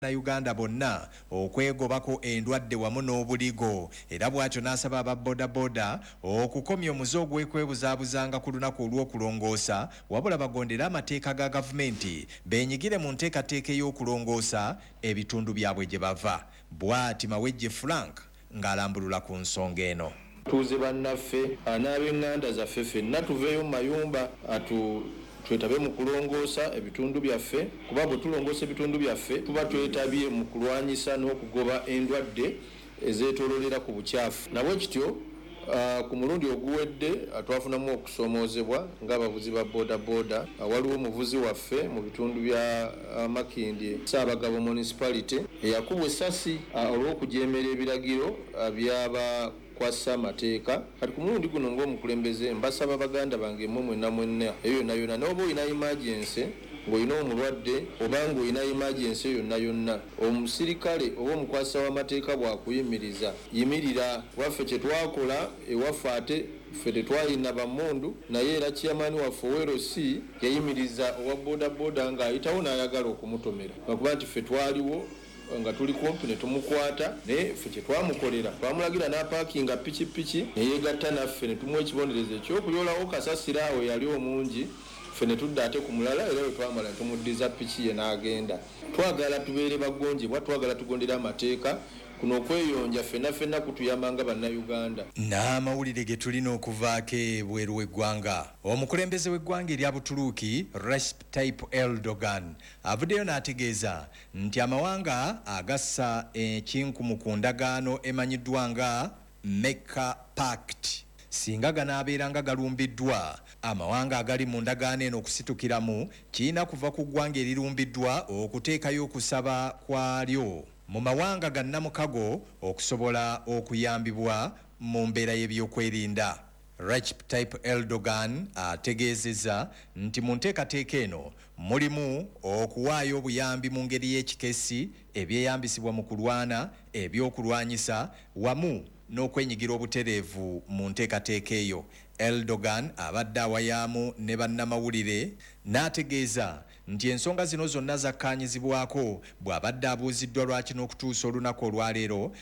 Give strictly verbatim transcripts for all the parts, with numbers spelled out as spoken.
Uganda bonna okwegobako endwadde wamu n'obuligo era bw'atyo n'asaba aba boda boda okukomya omuze ogw'ekwebuzabuzanga ku lunaku olw'okulongoosa wabula bagondera amateeka ga gavumenti beenyigire mu nteekateeka ey'okulongoosa ebitundu byabwe gye bava. Bw'ati Mawejje Frank ng'alambulula ku nsonga eno. Tuze bannaffe n'ab'enganda zaffe ffenna tuveeyo mu mayumba atu twetabe mu kulongoosa ebitundu byaffe kuba bwe tulongoosa ebitundu byaffe tuba twetabye mu kulwanyisa n'okugoba endwadde ezeetoololera ku bukyafu. Nabwe kityo uh, ku mulundi oguwedde twafunamu okusoomoozebwa ng'abavuzi ba boda boda. Uh, waliwo omuvuzi waffe mu bitundu bya uh, Makindye Ssaabagabo municipality eyakubwa essasi uh, olw'okujeemera ebiragiro uh, byaba kwassa amateeka. Kati ku mulundi guno ng'omukulembeze mbasaba baganda bange mmwe mwenna mwenna eyo yonna yonna n'oba olina emergency ng'olina omulwadde oba ng'olina emergency yonna yonna omusirikale oba omukwasa w'amateeka bw'akuyimiriza yimirira. Waffe kye twakola ewaffe ate ffe tetwalina bammundu naye era chairman waffe owerosi yayimiriza owa boda boda ng'ayitawo n'ayagala okumutomera lwakuba nti ffe twaliwo nga tuli kumpi ne tumukwata naye ffe kye twamukolera twamulagira n'apaakinga pikipiki ne yeegatta naffe ne tumuwa ekibonerezo ekyokulyolawo kasasira awo yali omungi ffe ne tudda ate ku mulala era bwe twamala ne tumuddiza piki ye n'agenda. Twagala tubeere bagonjebwa, twagala tugondera amateeka kuno okweyonja ffenna ffenna kutuyambanga bannayuganda. N'amawulire ge tulina okuvaako ebweru w'eggwanga. Omukulembeze w'eggwanga erya Butuluki Recep Tayyip Erdogan avuddeyo n'ategeeza nti amawanga agassa ekinkumu ku ndagaano emanyiddwa nga Mecca Pact singa ganaabeeranga galumbiddwa, amawanga agali mu ndagaano eno okusitukiramu kirina kuva ku ggwanga erirumbiddwa okuteekayo okusaba kwalyo mu mawanga ga Namukago okusobola okuyambibwa mu mbeera y'ebyokwerinda. Recep Tayyip Erdogan ategeezezza nti mu nteekateeka eno mulimu okuwaayo obuyambi mu ngeri y'ekikesi, ebyeyambisibwa mu kulwana, ebyokulwanyisa wamu n'okwenyigira obutereevu mu nteekateeka eyo. Erdogan abadde awayaamu ne bannamawulire n'ategeeza nti ensonga zino zonna zakkaanyizibwako bw'abadde abuuziddwa lwaki n'okutuusa olunaku olwaleero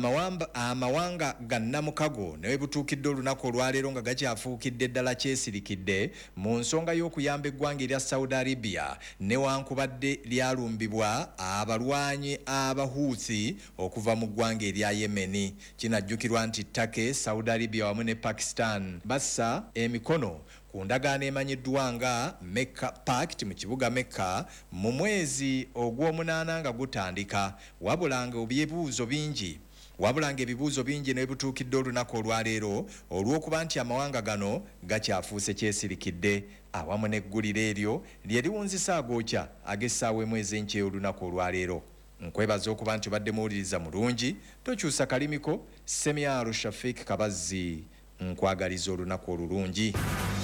amawanga ga Namukago ne bwe butuukidde olunaku olwaleero nga gakyafuukidde ddala kyesirikidde mu nsonga y'okuyamba eggwanga erya Saudi Arabia newankubadde lyalumbibwa abalwanyi abahuuthi okuva mu ggwanga erya Yemeni. Kinajjukirwa nti Turkey, Saudi Arabia wamu ne Pakistan bassa emikono ku ndagaano emanyiddwa nga Mecca Pact mu kibuga Mecca mu mwezi ogw'omunaana nga gutandika, wabulanga ebyebuuzo bingi wabulanga ebibuuzo bingi ne butuukidde olunaku olwaleero olw'okuba nti amawanga gano gakyafuuse kyesirikidde awamu n'egguliro eryo lye liwunzisa agookya ag'essaawa emu ez'enkya olunaku olwaleero. Nkwebaza okuba nti obadde muwuliriza mulungi, tokyusa kalimiko. Semyaro Shafik Kabazzi nkwagaliza olunaku olulungi.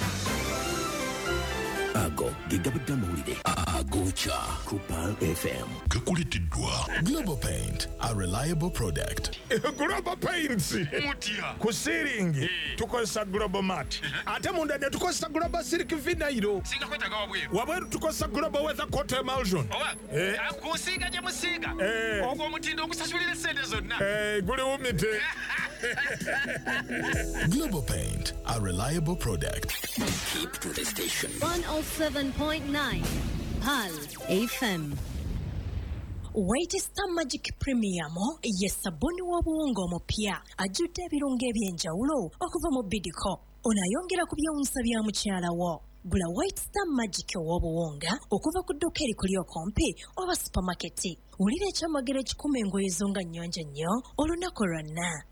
Ago gigabudde amawulire agoocha ku Pearl F M. Gakulitiddwa Global Paint, a reliable product. Global Paints Mutia ku ceiling tukozesa Global Mat ate munda ne tukozesa Global Silk Vinyl singa kwetaga wabweru wabweru tukozesa Global Weather Coat Emulsion owa eh kusinga je musiga eh ogwo mutindo okusasulira sente zonna eh guli umite. Global Paint, a reliable product. Keep to the station. one oh seven point nine Pearl F M. White Star Magic Premium ye sabuni w'obuwunga omupya ajjudde ebirungo eby'enjawulo okuva mu Bidco. Onayongera ku byewunsa bya mukyala wo. Gula White Star Magic w'obuwunga okuva ku dduuka erikuli okumpi oba supermarket. Wulira ekyamagero ekikuma engoye zo nga nnyonjo nnyo olunaku lwonna.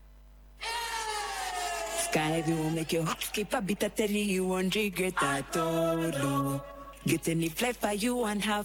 Sky will make your hot skip a bit. I tell you, you won't regret at all. Get any flavor you and have